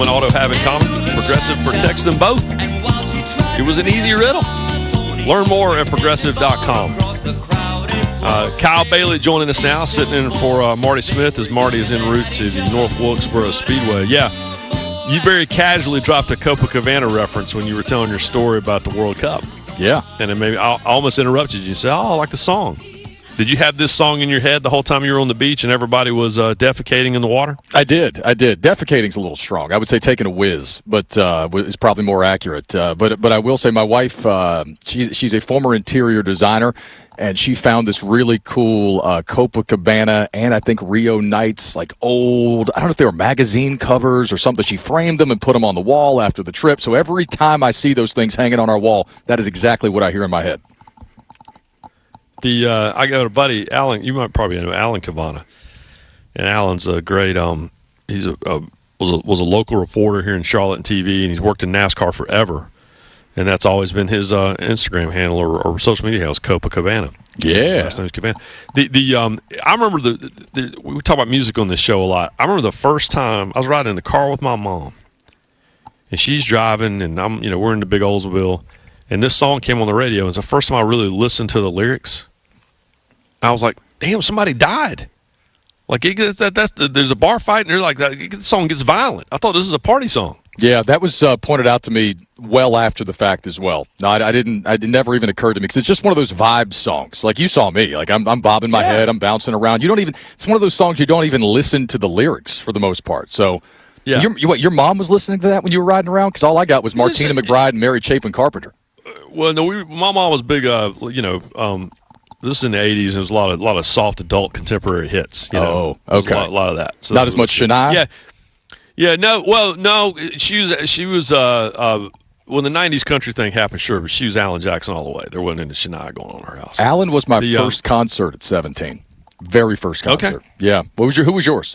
and auto have in common? Progressive protects them both. It was an easy riddle. Learn more at progressive.com. Kyle Bailey joining us now, sitting in for Marty Smith as Marty is en route to the North Wilkesboro Speedway. Yeah, you very casually dropped a Copacabana reference when you were telling your story about the World Cup. Yeah. And then maybe I almost interrupted you and said, I like the song. Did you have this song in your head the whole time you were on the beach and everybody was defecating in the water? I did. Defecating's a little strong. I would say taking a whiz, but is probably more accurate. But I will say my wife, she's a former interior designer, and she found this really cool Copacabana and I think Rio Nights, like old, I don't know if they were magazine covers or something. She framed them and put them on the wall after the trip. So every time I see those things hanging on our wall, that is exactly what I hear in my head. I got a buddy, Alan. You might probably know Alan Cavana, and Alan's a great. He's was a local reporter here in Charlotte and TV, and he's worked in NASCAR forever, and that's always been his Instagram handle or social media handle is Copacabana. Yeah, his last name is Cabana. I remember we talk about music on this show a lot. I remember the first time I was riding in the car with my mom, and she's driving, and we're in the big Oldsmobile, and this song came on the radio. And it's the first time I really listened to the lyrics. I was like, damn, somebody died. Like, there's a bar fight, and they're like, the song gets violent. I thought this was a party song. Yeah, that was pointed out to me well after the fact as well. No, it never even occurred to me because it's just one of those vibe songs. Like you saw me, like I'm bobbing my head, I'm bouncing around. It's one of those songs you don't even listen to the lyrics for the most part. So, yeah. Your mom was listening to that when you were riding around? Because all I got was Martina McBride and Mary Chapin Carpenter. Well, no, my mom was big, this is in the 80s, and it was a lot of soft adult contemporary hits. Oh, okay. A lot of that. So not as much Shania? Yeah, no, well, no, she was when the 90s country thing happened, sure, but she was Alan Jackson all the way. There wasn't any Shania going on in her house. Alan was my first concert at 17. Very first concert. Okay. Yeah. Who was yours?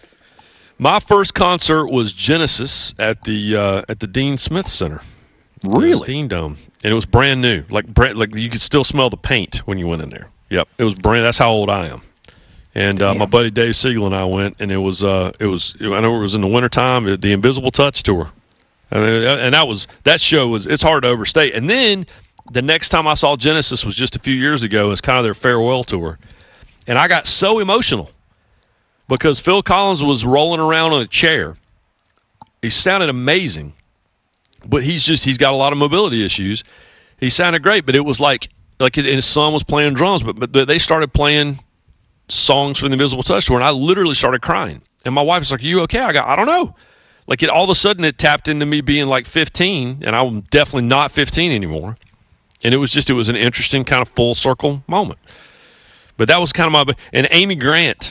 My first concert was Genesis at the Dean Smith Center. Really? Dean Dome. And it was brand new. Like you could still smell the paint when you went in there. Yep. It was brand. That's how old I am. And my buddy Dave Siegel and I went, and it was I know it was in the wintertime, the Invisible Touch tour. And that show it's hard to overstate. And then the next time I saw Genesis was just a few years ago. It's kind of their farewell tour. And I got so emotional because Phil Collins was rolling around on a chair. He sounded amazing. But he's got a lot of mobility issues. He sounded great, but it was like his son was playing drums, but they started playing songs from the Invisible Touch Tour, and I literally started crying. And my wife was like, "Are you okay?" I don't know. Like all of a sudden it tapped into me being like 15, and I'm definitely not 15 anymore. And it was an interesting kind of full circle moment. But that was kind of and Amy Grant,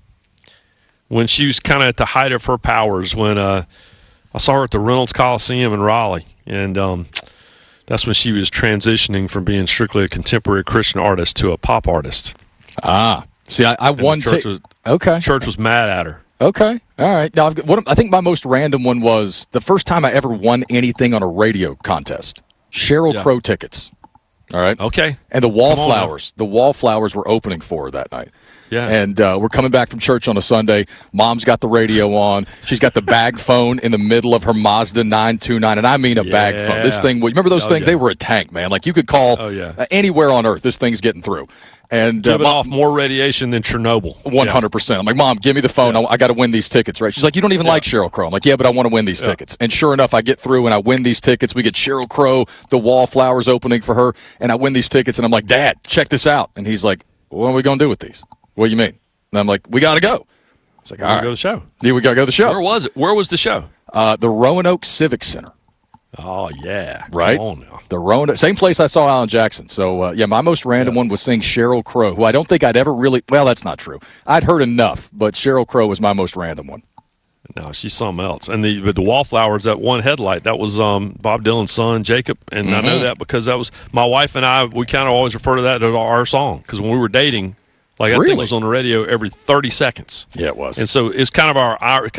when she was kind of at the height of her powers, when I saw her at the Reynolds Coliseum in Raleigh, and that's when she was transitioning from being strictly a contemporary Christian artist to a pop artist. See, I won. Church was mad at her. Okay, all right. Now, I think my most random one was the first time I ever won anything on a radio contest. Sheryl Crow tickets. All right. Okay. And the Wallflowers. The Wallflowers were opening for her that night. Yeah. And we're coming back from church on a Sunday. Mom's got the radio on. She's got the bag phone in the middle of her Mazda 929, and I mean a bag phone. This thing, remember those things? They were a tank, man. Like you could call anywhere on earth. This thing's getting through. And giving off more radiation than Chernobyl. 100%. I'm like, Mom, give me the phone. I got to win these tickets, right? She's like, you don't even like Sheryl Crow. I'm like, yeah, but I want to win these tickets. And sure enough, I get through and I win these tickets. We get Sheryl Crow, the Wallflowers opening for her, and I win these tickets. And I'm like, Dad, check this out. And he's like, what are we going to do with these? What do you mean? And I'm like, we got to go. It's like, all right. Go to the show. Yeah, we got to go to the show. Where was it? Where was the show? The Roanoke Civic Center. Oh, yeah. Right? Come on now. The Roanoke. Same place I saw Alan Jackson. So, my most random one was seeing Sheryl Crow, who I don't think I'd ever really – well, that's not true. I'd heard enough, but Sheryl Crow was my most random one. No, she's something else. And the Wallflowers, that one headlight, that was Bob Dylan's son, Jacob. And I know that because that was – my wife and I, we kind of always refer to that as our song because when we were dating – like I think it was on the radio every 30 seconds. Yeah, it was. And so it's kind of our irony,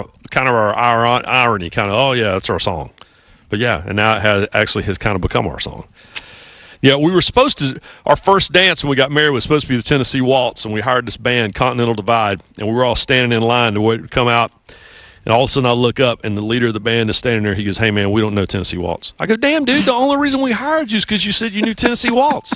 kind of, oh yeah, that's our song. But yeah, and now it has kind of become our song. Yeah, we were supposed to. Our first dance when we got married was supposed to be the Tennessee Waltz, and we hired this band, Continental Divide, and we were all standing in line to wait to come out. And all of a sudden I look up, and the leader of the band is standing there. He goes, "Hey, man, we don't know Tennessee Waltz." I go, "Damn, dude, the only reason we hired you is because you said you knew Tennessee Waltz."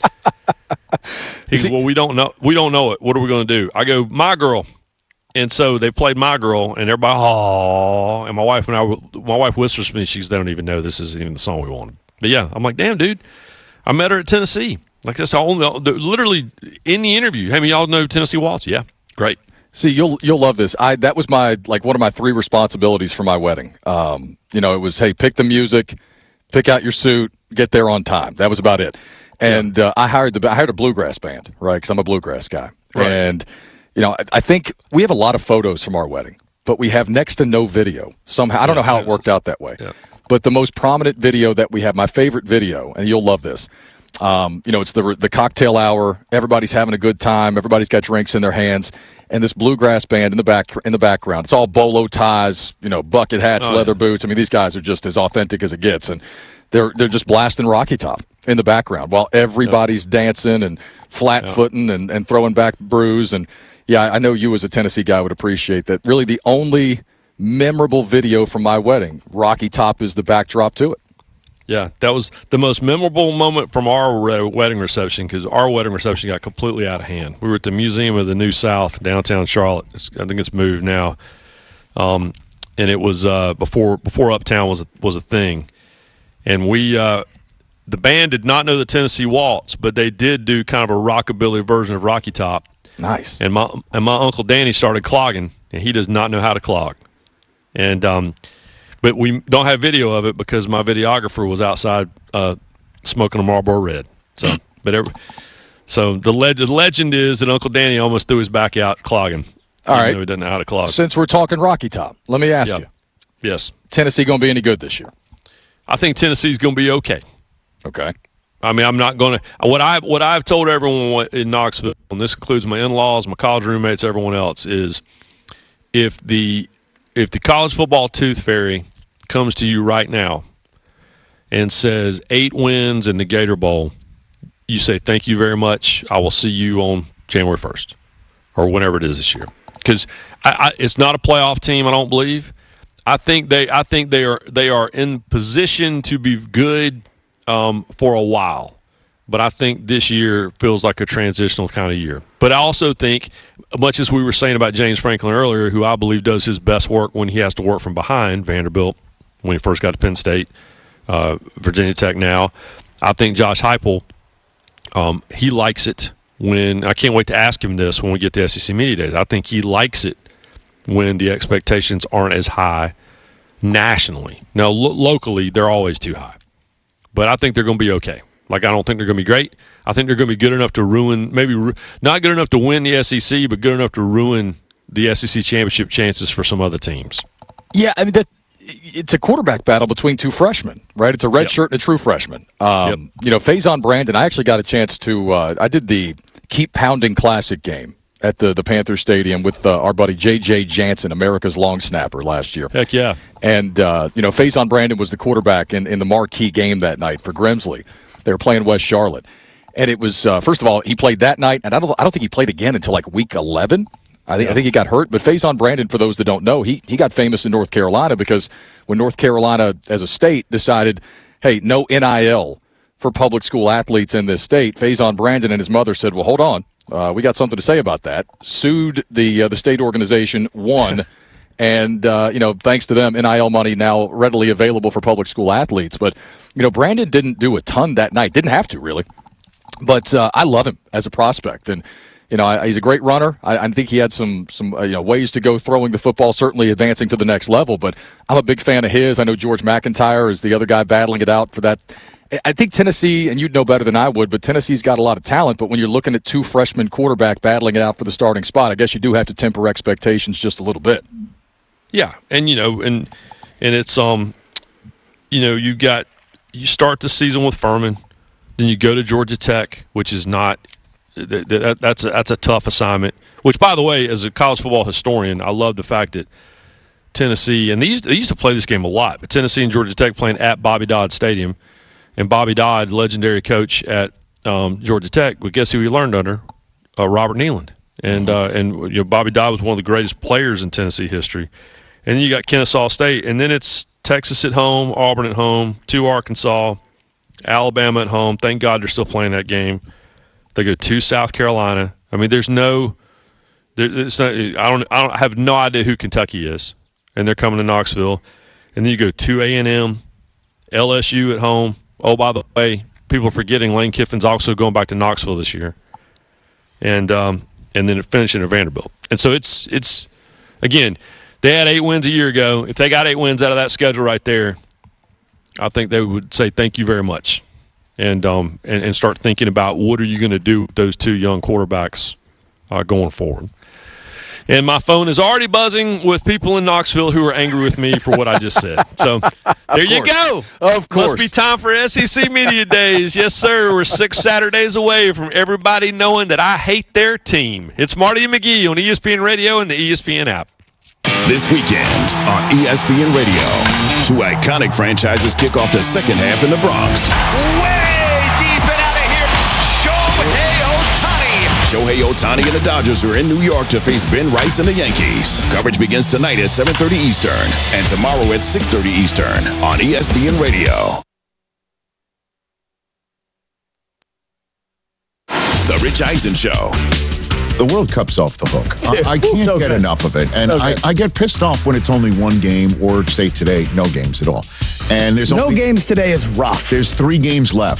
He goes, "Well, we don't know it. What are we going to do?" I go, "My Girl." And so they played My Girl, and everybody, oh, and my wife whispers to me, she goes, "They don't even know this isn't even the song we wanted." But yeah, I'm like, "Damn, dude, I met her at Tennessee." Like that's all, literally in the interview. "Hey, man, y'all know Tennessee Waltz?" "Yeah, great." See, you'll love this. That was one of my 3 responsibilities for my wedding. It was, hey, pick the music, pick out your suit, get there on time. That was about it. And I hired a bluegrass band, right? Because I'm a bluegrass guy. Right. And I think we have a lot of photos from our wedding, but we have next to no video. Somehow, I don't know how it worked out that way. Yeah. But the most prominent video that we have, my favorite video, and you'll love this. It's the cocktail hour. Everybody's having a good time. Everybody's got drinks in their hands, and this bluegrass band in the background. It's all bolo ties, bucket hats, leather boots. I mean, these guys are just as authentic as it gets, and they're just blasting Rocky Top in the background while everybody's dancing and flat footing and throwing back brews. And yeah, I know you as a Tennessee guy would appreciate that. Really, the only memorable video from my wedding, Rocky Top is the backdrop to it. Yeah, that was the most memorable moment from our wedding reception, because our wedding reception got completely out of hand. We were at the Museum of the New South, downtown Charlotte. I think it's moved now, and it was before Uptown was a thing. And the band did not know the Tennessee Waltz, but they did do kind of a rockabilly version of Rocky Top. Nice. And my Uncle Danny started clogging, and he does not know how to clog, and but we don't have video of it because my videographer was outside smoking a Marlboro Red. So, so the legend is that Uncle Danny almost threw his back out clogging. All right. Even though he doesn't know how to clog. Since we're talking Rocky Top, let me ask you. Yes. Tennessee going to be any good this year? I think Tennessee's going to be okay. Okay. I mean, I'm not going to. What I've told everyone in Knoxville, and this includes my in-laws, my college roommates, everyone else, is if the college football tooth fairy comes to you right now and says 8 wins in the Gator Bowl, you say, "Thank you very much. I will see you on January 1st or whenever it is this year." Because it's not a playoff team, I don't believe. I think they are in position to be good for a while, but I think this year feels like a transitional kind of year. But I also think, much as we were saying about James Franklin earlier, who I believe does his best work when he has to work from behind, Vanderbilt when he first got to Penn State, Virginia Tech now, I think Josh Heupel, he likes it when – I can't wait to ask him this when we get to SEC Media Days. I think he likes it when the expectations aren't as high nationally. Now, locally, they're always too high. But I think they're going to be okay. Like, I don't think they're going to be great. I think they're going to be good enough to ruin – maybe not good enough to win the SEC, but good enough to ruin the SEC championship chances for some other teams. Yeah, I mean, it's a quarterback battle between 2 freshmen, right? It's a red shirt and a true freshman. Faison Brandon, I actually got a chance to I did the Keep Pounding Classic game at the Panther Stadium with our buddy J.J. Jansen, America's long snapper, last year. Heck yeah. And, Faison Brandon was the quarterback in the marquee game that night for Grimsley. They were playing West Charlotte. And it was, first of all, he played that night, and I don't think he played again until like week 11. I think he got hurt. But Faison Brandon, for those that don't know, he got famous in North Carolina because when North Carolina as a state decided, hey, no NIL for public school athletes in this state, Faison Brandon and his mother said, well, hold on. We got something to say about that. Sued the state organization, won, and thanks to them, NIL money now readily available for public school athletes. But Brandon didn't do a ton that night, didn't have to really. But I love him as a prospect, and he's a great runner. I think he had some ways to go throwing the football, certainly advancing to the next level. But I'm a big fan of his. I know George McIntyre is the other guy battling it out for that. I think Tennessee, and you'd know better than I would, but Tennessee's got a lot of talent. But when you're looking at 2 freshman quarterback battling it out for the starting spot, I guess you do have to temper expectations just a little bit. Yeah, and and it's you start the season with Furman, then you go to Georgia Tech, which is not that's a tough assignment. Which, by the way, as a college football historian, I love the fact that Tennessee, and they used to play this game a lot, but Tennessee and Georgia Tech playing at Bobby Dodd Stadium. And Bobby Dodd, legendary coach at Georgia Tech, but guess who he learned under? Robert Neyland. And Bobby Dodd was one of the greatest players in Tennessee history. and then you got Kennesaw State, and then it's Texas at home, Auburn at home, to Arkansas, Alabama at home. Thank God they're still playing that game. They go to South Carolina. I mean, there's no. It's not, I have no idea who Kentucky is, and they're coming to Knoxville, and then you go to A&M, LSU at home. Oh, by the way, people are forgetting Lane Kiffin's also going back to Knoxville this year, and then finishing at Vanderbilt. And so it's again, they had 8 wins a year ago. If they got 8 wins out of that schedule right there, I think they would say thank you very much, and start thinking about what are you going to do with those 2 young quarterbacks going forward. And my phone is already buzzing with people in Knoxville who are angry with me for what I just said. So there you go. Of course. Must be time for SEC Media Days. Yes, sir. We're 6 Saturdays away from everybody knowing that I hate their team. It's Marty and McGee on ESPN Radio and the ESPN app. This weekend on ESPN Radio, 2 iconic franchises kick off the second half in the Bronx. Way deep and out of here, Shohei Ohtani. Shohei Ohtani and the Dodgers are in New York to face Ben Rice and the Yankees. Coverage begins tonight at 7:30 Eastern and tomorrow at 6:30 Eastern on ESPN Radio. The Rich Eisen Show. The World Cup's off the hook. I can't get enough of it. And I get pissed off when it's only 1 game or, say, today, no games at all. And there's no games today is rough. There's 3 games left.